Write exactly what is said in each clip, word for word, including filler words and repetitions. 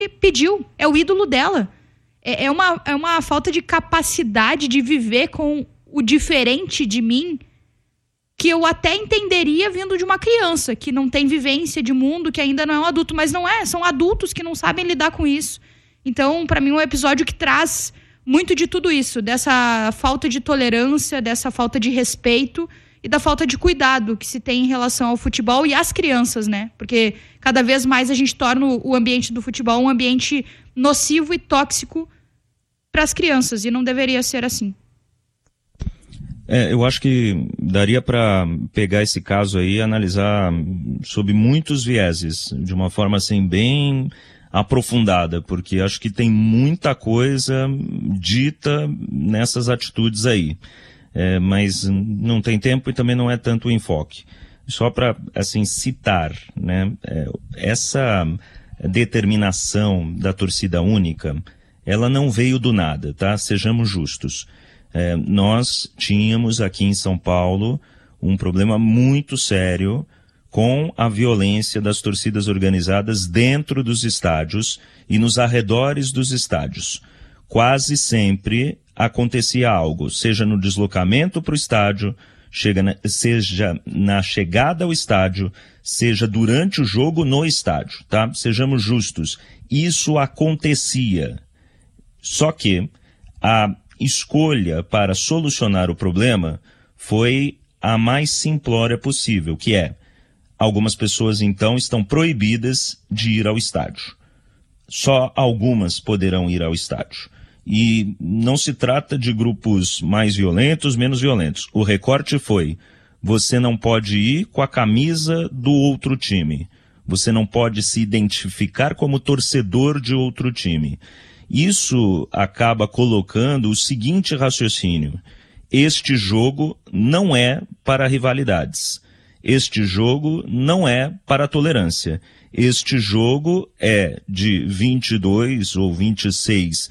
pediu, é o ídolo dela. É, é, uma, é uma falta de capacidade de viver com o diferente de mim, que eu até entenderia vindo de uma criança, que não tem vivência de mundo, que ainda não é um adulto, mas não é, são adultos que não sabem lidar com isso. Então, para mim, é um episódio que traz muito de tudo isso, dessa falta de tolerância, dessa falta de respeito e da falta de cuidado que se tem em relação ao futebol e às crianças, né? Porque cada vez mais a gente torna o ambiente do futebol um ambiente nocivo e tóxico para as crianças, e não deveria ser assim. É, eu acho que daria para pegar esse caso aí e analisar sob muitos vieses, de uma forma assim bem aprofundada, porque acho que tem muita coisa dita nessas atitudes aí. É, mas não tem tempo e também não é tanto o enfoque. Só para, assim, citar, né, é, essa determinação da torcida única, ela não veio do nada, tá? Sejamos justos. É, nós tínhamos aqui em São Paulo um problema muito sério com a violência das torcidas organizadas dentro dos estádios e nos arredores dos estádios. Quase sempre acontecia algo, seja no deslocamento para o estádio, chega na, seja na chegada ao estádio, seja durante o jogo no estádio, tá? Sejamos justos. Isso acontecia. Só que a escolha para solucionar o problema foi a mais simplória possível, que é: algumas pessoas então estão proibidas de ir ao estádio. Só algumas poderão ir ao estádio. E não se trata de grupos mais violentos, menos violentos. O recorte foi: você não pode ir com a camisa do outro time. Você não pode se identificar como torcedor de outro time. Isso acaba colocando o seguinte raciocínio: este jogo não é para rivalidades. Este jogo não é para tolerância. Este jogo é de vinte e dois ou vinte e seis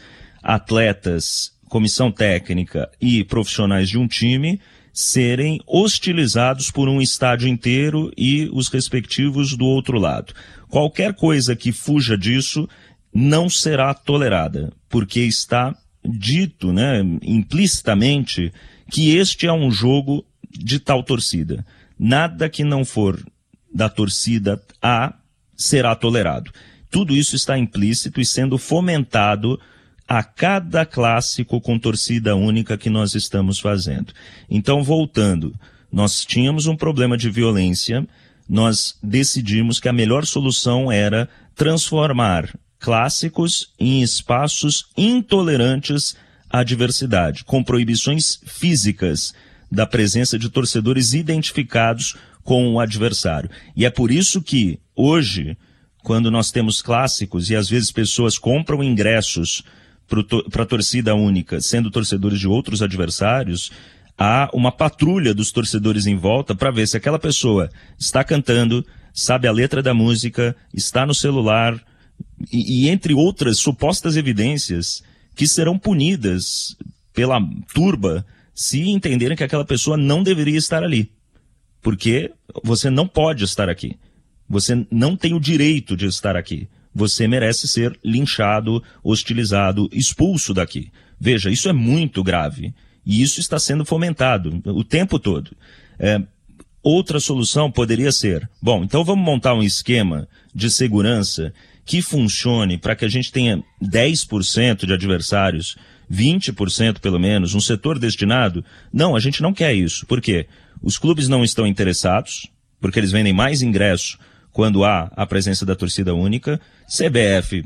atletas, comissão técnica e profissionais de um time serem hostilizados por um estádio inteiro e os respectivos do outro lado. Qualquer coisa que fuja disso não será tolerada, porque está dito, né, implicitamente, que este é um jogo de tal torcida. Nada que não for da torcida A será tolerado. Tudo isso está implícito e sendo fomentado a cada clássico com torcida única que nós estamos fazendo. Então, voltando, nós tínhamos um problema de violência, nós decidimos que a melhor solução era transformar clássicos em espaços intolerantes à diversidade, com proibições físicas da presença de torcedores identificados com o adversário. E é por isso que, hoje, quando nós temos clássicos e às vezes pessoas compram ingressos para a torcida única, sendo torcedores de outros adversários, há uma patrulha dos torcedores em volta para ver se aquela pessoa está cantando, sabe a letra da música, está no celular, e, e entre outras supostas evidências que serão punidas pela turba se entenderem que aquela pessoa não deveria estar ali. Porque você não pode estar aqui. Você não tem o direito de estar aqui. Você merece ser linchado, hostilizado, expulso daqui. Veja, isso é muito grave. E isso está sendo fomentado o tempo todo. É, outra solução poderia ser: bom, então vamos montar um esquema de segurança que funcione para que a gente tenha dez por cento de adversários, vinte por cento pelo menos, um setor destinado. Não, a gente não quer isso. Por quê? Os clubes não estão interessados, porque eles vendem mais ingresso quando há a presença da torcida única. C B F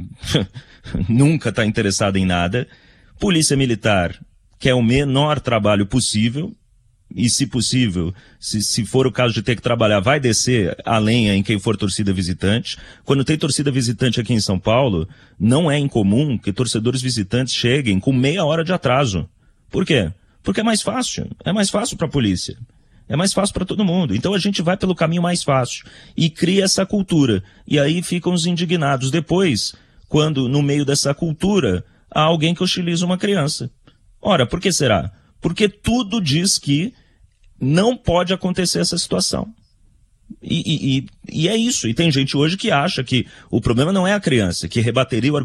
nunca está interessada em nada. Polícia Militar quer o menor trabalho possível. E, se possível, se, se for o caso de ter que trabalhar, vai descer a lenha em quem for torcida visitante. Quando tem torcida visitante aqui em São Paulo, não é incomum que torcedores visitantes cheguem com meia hora de atraso. Por quê? Porque é mais fácil. É mais fácil para a polícia. É mais fácil para todo mundo. Então a gente vai pelo caminho mais fácil e cria essa cultura. E aí ficam os indignados depois, quando no meio dessa cultura há alguém que hostiliza uma criança. Ora, por que será? Porque tudo diz que não pode acontecer essa situação. E, e, e, e é isso. E tem gente hoje que acha que o problema não é a criança, que rebateria o